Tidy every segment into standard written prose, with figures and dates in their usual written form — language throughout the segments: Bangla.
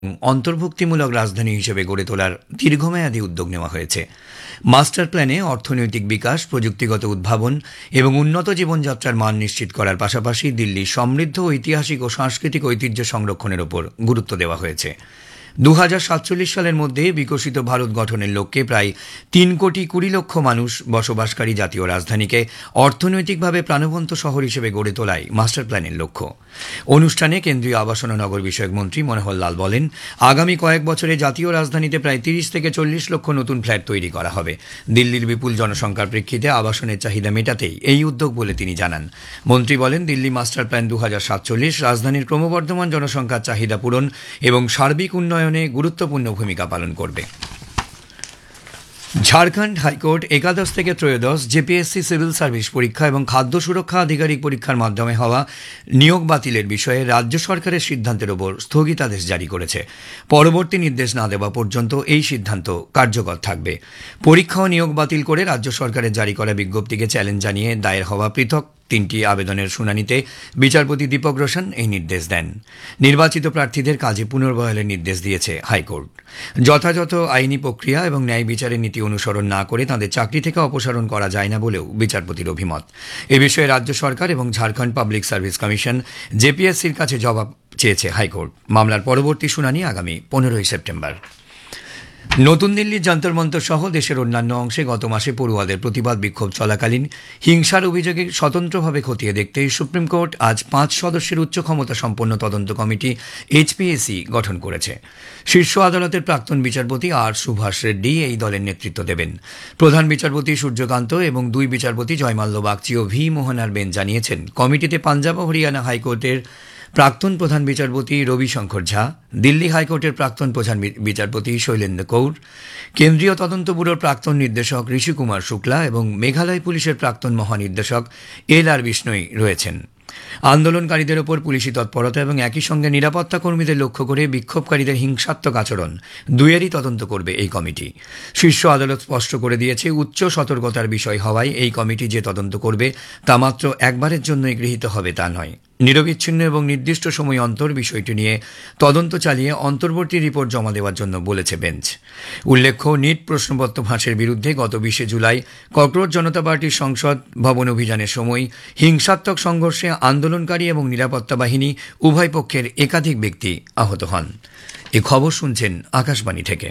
অন্তর্ভুক্তিমূলক রাজধানী হিসেবে গড়ে তোলার দীর্ঘমেয়াদী উদ্যোগ নেওয়া হয়েছে। মাস্টার প্ল্যানে অর্থনৈতিক বিকাশ, প্রযুক্তিগত উদ্ভাবন এবং উন্নত জীবনযাত্রার মান নিশ্চিত করার পাশাপাশি দিল্লির সমৃদ্ধ ঐতিহাসিক ও সাংস্কৃতিক ঐতিহ্য সংরক্ষণের ওপর গুরুত্ব দেওয়া হয়েছে। 2047 সালের মধ্যে বিকশিত ভারত গঠনের লক্ষ্যে প্রায় 3,20,00,000 মানুষ বসবাসকারী জাতীয় রাজধানীকে অর্থনৈতিকভাবে প্রাণবন্ত শহর হিসেবে গড়ে তোলাই মাস্টার প্ল্যানের লক্ষ্য। অনুষ্ঠানে কেন্দ্রীয় আবাসন ও নগর বিষয়ক মন্ত্রী মনোহর লাল বলেন, আগামী কয়েক বছরে জাতীয় রাজধানীতে প্রায় 30 থেকে 40 লক্ষ নতুন ফ্ল্যাট তৈরি করা হবে। দিল্লির বিপুল জনসংখ্যার প্রেক্ষিতে আবাসনের চাহিদা মেটাতেই এই উদ্যোগ বলে তিনি জানান। মন্ত্রী বলেন, দিল্লি মাস্টার প্ল্যান 2047 রাজধানীর ক্রমবর্ধমান জনসংখ্যার চাহিদা পূরণ এবং সার্বিক উন্নয়নে গুরুত্বপূর্ণ ভূমিকা পালন করবে। ঝাড়খণ্ড হাইকোর্ট একাদশ থেকে ত্রয়োদশ জেপিএসসি সিভিল সার্ভিস পরীক্ষা এবং খাদ্য সুরক্ষা আধিকারিক পরীক্ষার মাধ্যমে হওয়া নিয়োগ বাতিলের বিষয়ে রাজ্য সরকারের সিদ্ধান্তের ওপর স্থগিতাদেশ জারি করেছে। পরবর্তী নির্দেশ না দেওয়া পর্যন্ত এই সিদ্ধান্ত কার্যকর থাকবে। পরীক্ষা ও নিয়োগ বাতিল করে রাজ্য সরকারের জারি করা বিজ্ঞপ্তিকে চ্যালেঞ্জ জানিয়ে দায়ের হওয়া পৃথক 3টি আবেদনের শুনানিতে বিচারপতি দীপক রোশন এই নির্দেশ দেন। নির্বাচিত প্রার্থীদের কাজে পুনর্বহালের নির্দেশ দিয়েছে হাইকোর্ট। যথাযথ আইনি প্রক্রিয়া এবং ন্যায় বিচারের নীতি অনুসরণ না করে তাঁদের চাকরি থেকে অপসারণ করা যায় না বলেও বিচারপতির অভিমত। এ বিষয়ে রাজ্য সরকার এবং ঝাড়খণ্ড পাবলিক সার্ভিস কমিশন জেপিএসসির কাছে জবাব চেয়েছে হাইকোর্ট। মামলার পরবর্তী শুনানি আগামী 15 সেপ্টেম্বর। নতুন দিল্লির যন্তর মন্তর সহ দেশের অন্যান্য অংশে গত মাসে পড়ুয়াদের প্রতিবাদ বিক্ষোভ চলাকালীন হিংসার অভিযোগে স্বতন্ত্রভাবে খতিয়ে দেখতে সুপ্রিম কোর্ট আজ 5 সদস্যের উচ্চ ক্ষমতা সম্পন্ন তদন্ত কমিটি এইচপিএসি গঠন করেছে। শীর্ষ আদালতের প্রাক্তন বিচারপতি আর সুভাষ রেড্ডি এই দলের নেতৃত্ব দেবেন। প্রধান বিচারপতি সূর্যকান্ত এবং 2 বিচারপতি জয়মাল্য বাগচি ও ভি মোহনার বেঞ্চ জানিয়েছেন, কমিটিতে পাঞ্জাব ও হরিয়ানা হাইকোর্টের প্রাক্তন প্রধান বিচারপতি রবিশঙ্কর ঝা, দিল্লি হাইকোর্টের প্রাক্তন প্রধান বিচারপতি শৈলেন্দ্র কৌর, কেন্দ্রীয় তদন্ত ব্যুরোর প্রাক্তন নির্দেশক ঋষি কুমার শুক্লা এবং মেঘালয় পুলিশের প্রাক্তন মহানির্দেশক LR বিষ্ণই রয়েছেন। আন্দোলনকারীদের ওপর পুলিশি তৎপরতা এবং একই সঙ্গে নিরাপত্তা কর্মীদের লক্ষ্য করে বিক্ষোভকারীদের হিংসাত্মক আচরণ দুয়েরই তদন্ত করবে এই কমিটি। শীর্ষ আদালত স্পষ্ট করে দিয়েছে, উচ্চ সতর্কতার বিষয় হওয়ায় এই কমিটি যে তদন্ত করবে তা মাত্র একবারের জন্যই গৃহীত হবে তা নয়। নিরবিচ্ছিন্ন এবং নির্দিষ্ট সময় অন্তর বিষয়টি নিয়ে তদন্ত চালিয়ে অন্তর্বর্তী রিপোর্ট জমা দেওয়ার জন্য বলেছে বেঞ্চ। উল্লেখ্য, নিট প্রশ্নপত্র ফাঁসের বিরুদ্ধে গত 20 জুলাই ককরোচ জনতা পার্টির সংসদ ভবন অভিযানের সময় হিংসাত্মক সংঘর্ষে আন্দোলনকারী এবং নিরাপত্তা বাহিনী উভয় পক্ষের একাধিক ব্যক্তি আহত হন। এ খবর শুনছেন আকাশবাণী থেকে।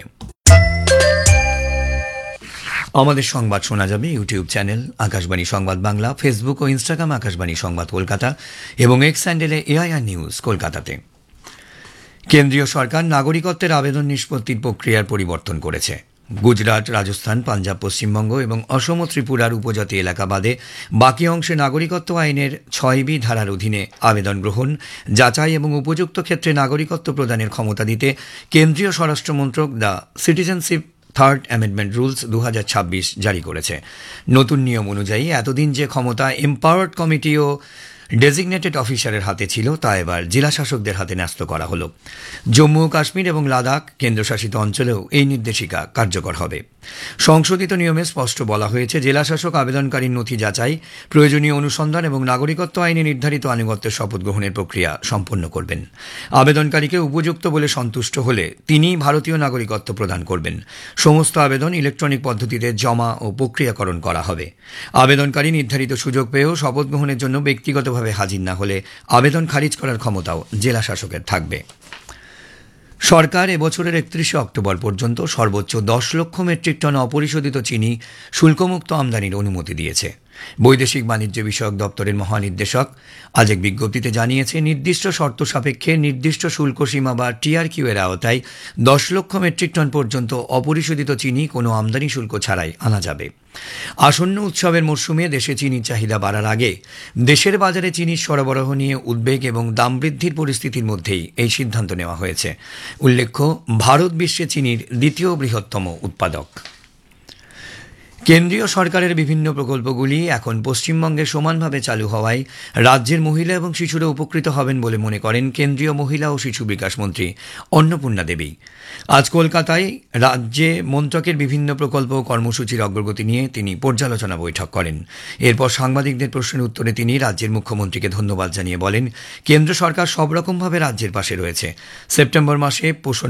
আমাদের সংবাদ শোনা যাবে ইউটিউব চ্যানেল আকাশবাণী সংবাদ বাংলা, ফেসবুক ও ইনস্টাগ্রাম আকাশবাণী সংবাদ কলকাতা এবং এক্স হ্যান্ডেলে এআইআর নিউজ কলকাতাতে। কেন্দ্রীয় সরকার নাগরিকত্বের আবেদন নিষ্পত্তির প্রক্রিয়ার পরিবর্তন করেছে। গুজরাট, রাজস্থান, পাঞ্জাব, পশ্চিমবঙ্গ এবং অসম ও ত্রিপুরার উপজাতি এলাকা বাদে বাকি অংশে নাগরিকত্ব আইনের 6B ধারার অধীনে আবেদন গ্রহণ, যাচাই এবং উপযুক্ত ক্ষেত্রে নাগরিকত্ব প্রদানের ক্ষমতা দিতে কেন্দ্রীয় স্বরাষ্ট্র মন্ত্রক the citizenship third amendment rules 2026 জারি করেছে। নতুন নিয়ম অনুযায়ী এতদিন যে ক্ষমতা এম্পাওয়ার্ড কমিটি ও ডেজিগনেটেড অফিসারের হাতে ছিল তা এবার জেলা শাসকদের হাতে ন্যস্ত করা হল। জম্মু ও কাশ্মীর এবং লাদাখ কেন্দ্রশাসিত অঞ্চলেও এই নির্দেশিকা কার্যকর হবে। সংশোধিত নিয়মে স্পষ্ট বলা হয়েছে, জেলা শাসক আবেদনকারীর নথি যাচাই, প্রয়োজনীয় অনুসন্ধান এবং নাগরিকত্ব আইনে নির্ধারিত আনুগত্যের শপথ গ্রহণের প্রক্রিয়া সম্পন্ন করবেন। আবেদনকারীকে উপযুক্ত বলে সন্তুষ্ট হলে তিনিই ভারতীয় নাগরিকত্ব প্রদান করবেন। সমস্ত আবেদন ইলেকট্রনিক পদ্ধতিতে জমা ও প্রক্রিয়াকরণ করা হবে। আবেদনকারী নির্ধারিত সুযোগ পেয়েও শপথ গ্রহণের জন্য ব্যক্তিগতভাবে হাজির না হলে আবেদন খারিজ করার ক্ষমতাও জেলা শাসকের থাকবে। সরকার এবছরের 31 অক্টোবর পর্যন্ত সর্বোচ্চ 10 লক্ষ মেট্রিক টন অপরিশোধিত চিনি শুল্কমুক্ত আমদানির অনুমতি দিয়েছে। বৈদেশিক বাণিজ্য বিষয়ক দপ্তরের মহানির্দেশক আজ এক বিজ্ঞপ্তিতে জানিয়েছে, নির্দিষ্ট শর্ত সাপেক্ষে নির্দিষ্ট শুল্ক সীমা বা TRQ এর আওতায় 10 লক্ষ মেট্রিক টন পর্যন্ত অপরিশোধিত চিনি কোনো আমদানি শুল্ক ছাড়াই আনা যাবে। আসন্ন উৎসবের মরশুমে দেশে চিনির চাহিদা বাড়ার আগে দেশের বাজারে চিনির সরবরাহ নিয়ে উদ্বেগ এবং দাম বৃদ্ধির পরিস্থিতির মধ্যেই এই সিদ্ধান্ত নেওয়া হয়েছে। উল্লেখ্য, ভারত বিশ্বে চিনির দ্বিতীয় বৃহত্তম উৎপাদক। কেন্দ্রীয় সরকারের বিভিন্ন প্রকল্পগুলি এখন পশ্চিমবঙ্গে সমানভাবে চালু হওয়ায় রাজ্যের মহিলা এবং শিশুরা উপকৃত হবেন বলে মনে করেন কেন্দ্রীয় মহিলা ও শিশু বিকাশ মন্ত্রী অন্নপূর্ণা দেবী। আজ কলকাতায় রাজ্যে মন্ত্রকের বিভিন্ন প্রকল্প ও কর্মসূচির অগ্রগতি নিয়ে তিনি পর্যালোচনা বৈঠক করেন। এরপর সাংবাদিকদের প্রশ্নের উত্তরে তিনি রাজ্যের মুখ্যমন্ত্রীকে ধন্যবাদ জানিয়ে বলেন, কেন্দ্র সরকার সব রকমভাবে রাজ্যের পাশে রয়েছে। সেপ্টেম্বর মাসে পোষণ